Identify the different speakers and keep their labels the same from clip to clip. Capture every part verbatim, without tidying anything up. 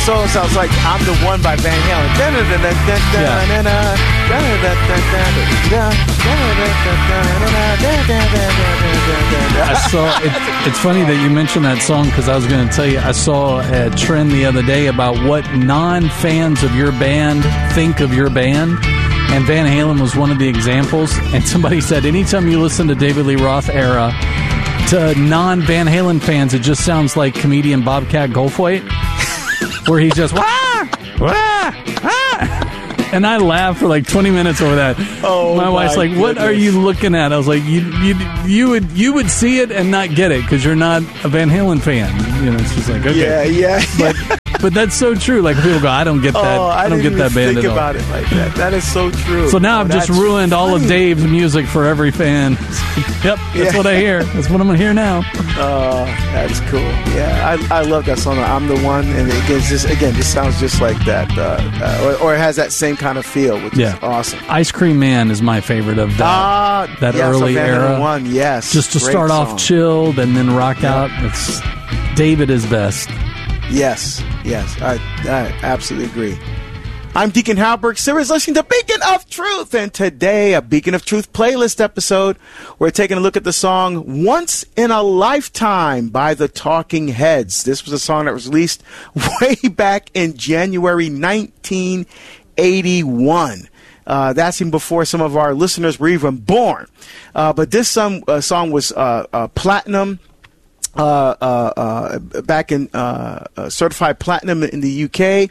Speaker 1: song sounds like I'm the One by Van Halen.
Speaker 2: I saw it, it's funny that you mentioned that song because I was going to tell you I saw a trend the other day about what non-fans of your band think of your band, and Van Halen was one of the examples. And somebody said anytime you listen to David Lee Roth era, to non-Van Halen fans, it just sounds like comedian Bobcat Goldthwait, where he's just wah, wah, ah. And I laughed for like twenty minutes over that.
Speaker 1: Oh,
Speaker 2: my, my wife's like, "What
Speaker 1: goodness.
Speaker 2: are you looking at?" I was like, "You, you, you would, you would see it and not get it because you're not a Van Halen fan." You know, it's just like, okay,
Speaker 1: yeah, yeah.
Speaker 2: But, but that's so true. Like people go, "I don't get that.
Speaker 1: Oh, I,
Speaker 2: I don't
Speaker 1: didn't
Speaker 2: get that
Speaker 1: even
Speaker 2: band
Speaker 1: think
Speaker 2: at all."
Speaker 1: about it like that. That is so true.
Speaker 2: So now
Speaker 1: oh,
Speaker 2: I've just
Speaker 1: that's
Speaker 2: ruined all of
Speaker 1: funny.
Speaker 2: Dave's music for every fan. Yep, that's
Speaker 1: Yeah.
Speaker 2: what I hear. That's what I'm gonna hear now.
Speaker 1: Oh, that's cool. Yeah, I, I love that song. I'm the One, and it gets just again, just sounds just like that, uh, uh, or, or it has that same kind of feel, which
Speaker 2: Yeah.
Speaker 1: is awesome.
Speaker 2: Ice Cream Man is my favorite of that,
Speaker 1: Ah,
Speaker 2: that
Speaker 1: yes,
Speaker 2: early
Speaker 1: Van Halen
Speaker 2: era.
Speaker 1: One, yes,
Speaker 2: Just to
Speaker 1: great
Speaker 2: start
Speaker 1: song.
Speaker 2: off chilled and then rock out. It's David is best.
Speaker 1: Yes, yes, I, I absolutely agree. I'm Deacon Halberg. Sirius listening to Beacon of Truth, and today a Beacon of Truth playlist episode. We're taking a look at the song "Once in a Lifetime" by the Talking Heads. This was a song that was released way back in January nineteen eighty-one. Uh, that's even before some of our listeners were even born. Uh, but this song, uh, song was uh, uh, platinum. Uh, uh, uh, back in uh, uh, certified platinum in the U K.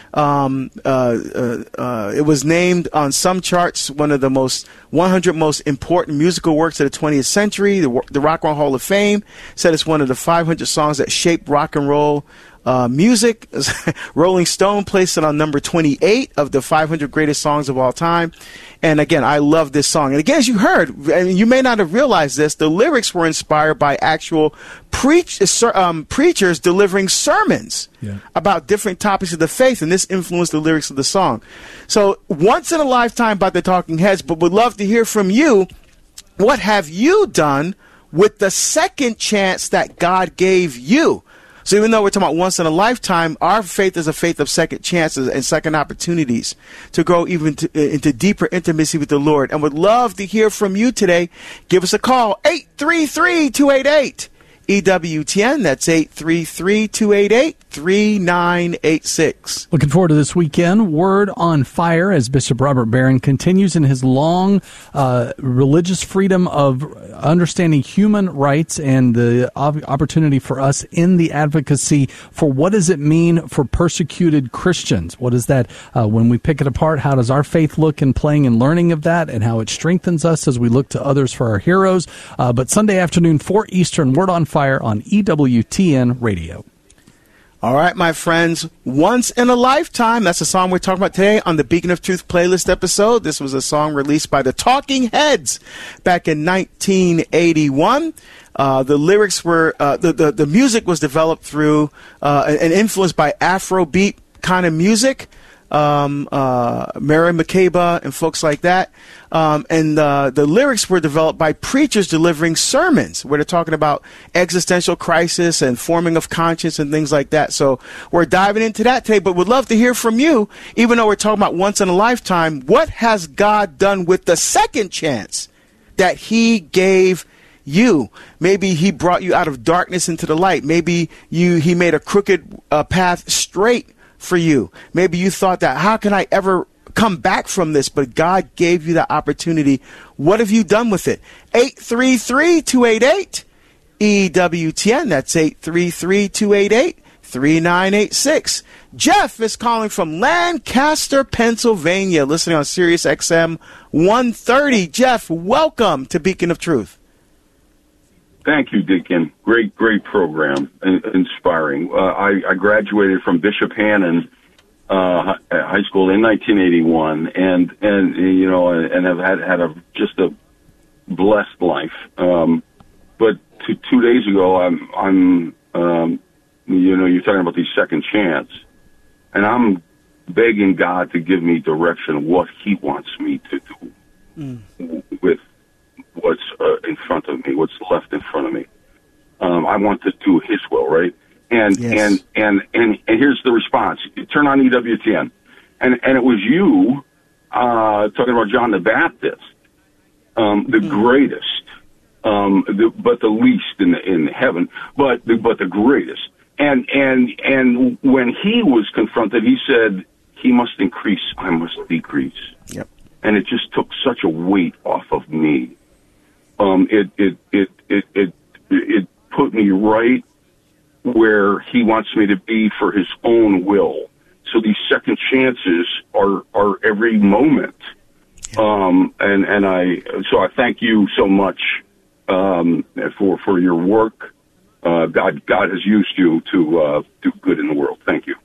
Speaker 1: Um, uh, uh, uh, it was named on some charts one of the most one hundred most important musical works of the twentieth century. The, the Rock and Roll Hall of Fame said it's one of the five hundred songs that shaped rock and roll uh, music. Rolling Stone placed it on number twenty-eight of the five hundred greatest songs of all time. And again, I love this song. And again, as you heard, and you may not have realized this, the lyrics were inspired by actual preach, um, preachers delivering sermons yeah. about different topics of the faith, and this influenced the lyrics of the song. So, Once in a Lifetime by the Talking Heads, but would love to hear from you. What have you done with the second chance that God gave you? So even though we're talking about once in a lifetime, our faith is a faith of second chances and second opportunities to grow even to, into deeper intimacy with the Lord. And would love to hear from you today. Give us a call, eight three three, two eight eight, E W T N. That's eight three three, two eight eight, three nine eight six.
Speaker 2: Looking forward to this weekend. Word on Fire as Bishop Robert Barron continues in his long uh, religious freedom of understanding human rights and the opportunity for us in the advocacy for what does it mean for persecuted Christians? What is that uh, when we pick it apart? How does our faith look in playing and learning of that, and how it strengthens us as we look to others for our heroes? Uh, but Sunday afternoon, four Eastern, Word on Fire on E W T N Radio.
Speaker 1: All right, my friends, Once in a Lifetime. That's the song we're talking about today on the Beacon of Truth playlist episode. This was a song released by the Talking Heads back in nineteen eighty-one. Uh, the lyrics were, uh, the, the, the music was developed through uh, and influenced by Afrobeat kind of music. Um, uh, Mary McCabe and folks like that. Um, and uh, the lyrics were developed by preachers delivering sermons where they're talking about existential crisis and forming of conscience and things like that. So we're diving into that today, but would love to hear from you, even though we're talking about once in a lifetime. What has God done with the second chance that he gave you? Maybe he brought you out of darkness into the light. Maybe you he made a crooked uh, path straight for you. Maybe you thought that, how can I ever come back from this? But God gave you the opportunity. What have you done with it? eight three three, two eight eight, E W T N. That's eight three three, two eight eight, three nine eight six. Jeff is calling from Lancaster, Pennsylvania, listening on Sirius X M one thirty. Jeff, welcome to Beacon of Truth.
Speaker 3: Thank you, Deacon. Great, great program. In- inspiring. Uh, I, I graduated from Bishop Hannon uh, High School in nineteen eighty-one, and and you know, and have had had a just a blessed life. Um, but to, two days ago, I'm I'm um, you know, you're talking about the second chance, and I'm begging God to give me direction what He wants me to do mm. with what's uh, in front of me, what's left in front of me. Um, I want to do His will, right? And,
Speaker 1: Yes.
Speaker 3: and, and, and, and here's the response. Turn on E W T N. And, and it was you, uh, talking about John the Baptist, um, the mm. greatest, um, the, but the least in the, in heaven, but the, but the greatest. And, and, and when he was confronted, he said, he must increase, I must decrease.
Speaker 1: Yep.
Speaker 3: And it just took such a weight off of me. Um, it, it, it, it, it, it put me right where he wants me to be for his own will. So these second chances are, are every moment. Um, and, and I, so I thank you so much, um, for, for your work. Uh, God, God has used you to, uh, do good in the world. Thank you.